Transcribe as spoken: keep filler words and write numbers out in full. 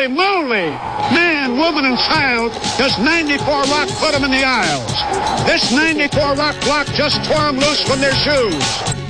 Holy moly! Man, woman, and child, does ninety-four Rock put them in the aisles. This ninety-four Rock block just tore them loose from their shoes.